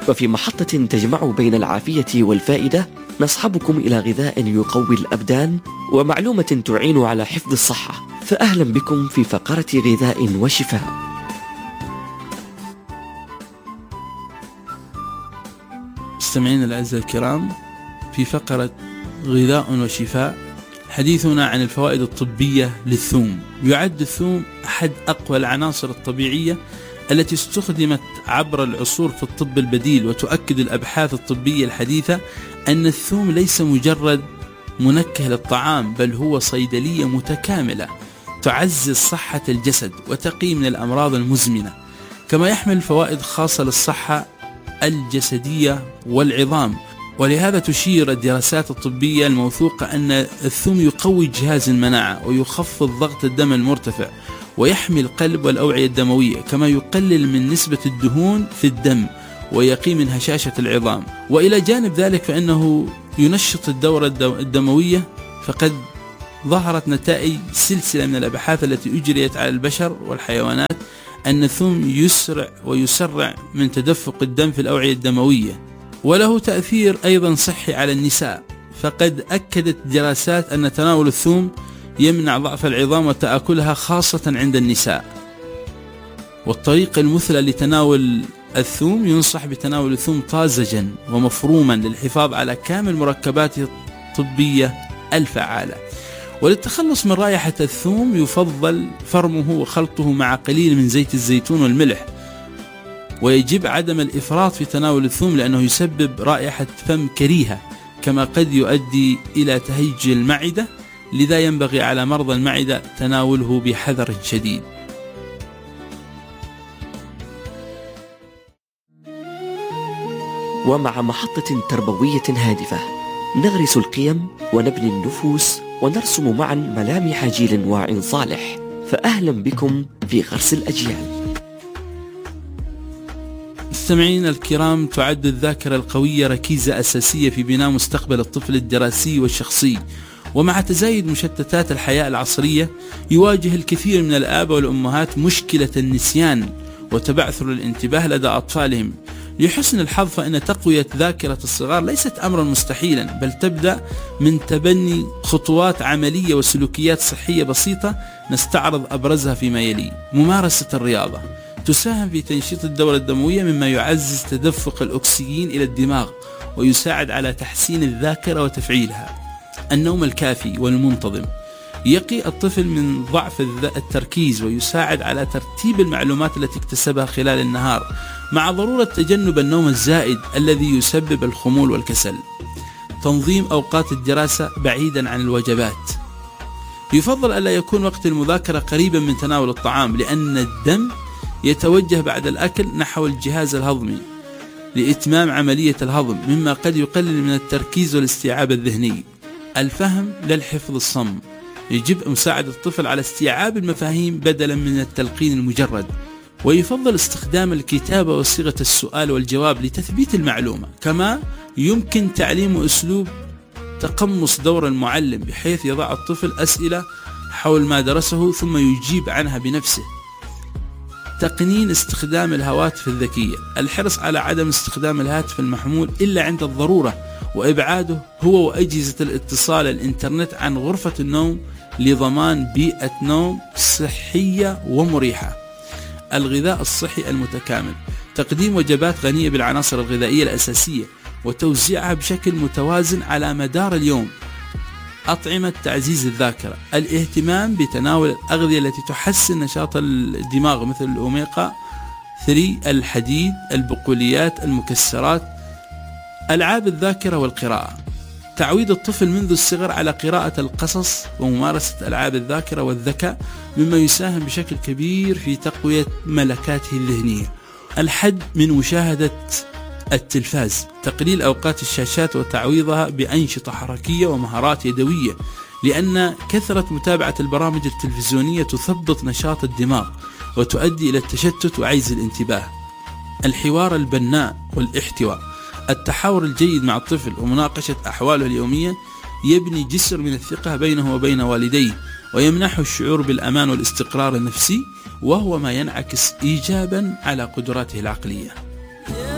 وفي محطة تجمع بين العافية والفائدة نصحبكم إلى غذاء يقوي الأبدان ومعلومة تعين على حفظ الصحة، فأهلا بكم في فقرة غذاء وشفاء. مستمعين الأعزاء الكرام، في فقرة غذاء وشفاء حديثنا عن الفوائد الطبية للثوم. يعد الثوم أحد أقوى العناصر الطبيعية التي استخدمت عبر العصور في الطب البديل، وتؤكد الأبحاث الطبية الحديثة أن الثوم ليس مجرد منكه للطعام، بل هو صيدلية متكاملة تعزز صحة الجسد وتقي من الأمراض المزمنة، كما يحمل فوائد خاصة للصحة الجسدية والعظام. ولهذا تشير الدراسات الطبية الموثوقة أن الثوم يقوي جهاز المناعة ويخفض ضغط الدم المرتفع ويحمي القلب والأوعية الدموية، كما يقلل من نسبة الدهون في الدم ويقي من هشاشة العظام. وإلى جانب ذلك فإنه ينشط الدورة الدموية، فقد ظهرت نتائج سلسلة من الأبحاث التي أجريت على البشر والحيوانات أن الثوم يسرع من تدفق الدم في الأوعية الدموية، وله تأثير أيضا صحي على النساء. فقد أكدت دراسات أن تناول الثوم يمنع ضعف العظام وتآكلها خاصة عند النساء. والطريقة المثلى لتناول الثوم، ينصح بتناول الثوم طازجا ومفروما للحفاظ على كامل مركباته الطبية الفعالة. وللتخلص من رائحة الثوم يفضل فرمه وخلطه مع قليل من زيت الزيتون والملح، ويجب عدم الإفراط في تناول الثوم لأنه يسبب رائحة فم كريهة، كما قد يؤدي إلى تهيج المعدة، لذا ينبغي على مرضى المعدة تناوله بحذر شديد. ومع محطة تربوية هادفة نغرس القيم ونبني النفوس ونرسم معا ملامح جيل واع صالح، فأهلا بكم في غرس الأجيال. مستمعين الكرام، تعد الذاكرة القوية ركيزة أساسية في بناء مستقبل الطفل الدراسي والشخصي. ومع تزايد مشتتات الحياة العصرية يواجه الكثير من الآباء والأمهات مشكلة النسيان وتبعثر الانتباه لدى أطفالهم. لحسن الحظ فإن تقوية ذاكرة الصغار ليست أمرا مستحيلا، بل تبدأ من تبني خطوات عملية وسلوكيات صحية بسيطة نستعرض أبرزها فيما يلي. ممارسة الرياضة تساهم في تنشيط الدورة الدموية، مما يعزز تدفق الأكسجين إلى الدماغ ويساعد على تحسين الذاكرة وتفعيلها. النوم الكافي والمنتظم يقي الطفل من ضعف التركيز ويساعد على ترتيب المعلومات التي اكتسبها خلال النهار، مع ضرورة تجنب النوم الزائد الذي يسبب الخمول والكسل. تنظيم أوقات الدراسة بعيدا عن الوجبات، يفضل ألا يكون وقت المذاكرة قريبا من تناول الطعام، لأن الدم يتوجه بعد الأكل نحو الجهاز الهضمي لإتمام عملية الهضم، مما قد يقلل من التركيز والاستيعاب الذهني. الفهم للحفظ الصم، يجب مساعدة الطفل على استيعاب المفاهيم بدلا من التلقين المجرد، ويفضل استخدام الكتابة وصيغة السؤال والجواب لتثبيت المعلومة. كما يمكن تعليم أسلوب تقمص دور المعلم، بحيث يضع الطفل أسئلة حول ما درسه ثم يجيب عنها بنفسه. تقنين استخدام الهواتف الذكية، الحرص على عدم استخدام الهاتف المحمول إلا عند الضرورة، وإبعاده هو وأجهزة الاتصال الإنترنت عن غرفة النوم لضمان بيئة نوم صحية ومريحة. الغذاء الصحي المتكامل، تقديم وجبات غنية بالعناصر الغذائية الأساسية وتوزيعها بشكل متوازن على مدار اليوم. أطعمة تعزيز الذاكرة، الاهتمام بتناول الأغذية التي تحسن نشاط الدماغ مثل الأوميغا 3، الحديد، البقوليات، المكسرات. ألعاب الذاكرة والقراءة، تعويد الطفل منذ الصغر على قراءة القصص وممارسة ألعاب الذاكرة والذكاء، مما يساهم بشكل كبير في تقوية ملكاته الذهنية. الحد من مشاهدة التلفاز، تقليل أوقات الشاشات وتعويضها بأنشطة حركية ومهارات يدوية، لأن كثرة متابعة البرامج التلفزيونية تثبط نشاط الدماغ وتؤدي إلى التشتت وعجز الانتباه. الحوار البناء والاحتواء، التحاور الجيد مع الطفل ومناقشة أحواله اليومية يبني جسر من الثقة بينه وبين والديه، ويمنحه الشعور بالأمان والاستقرار النفسي، وهو ما ينعكس إيجابا على قدراته العقلية.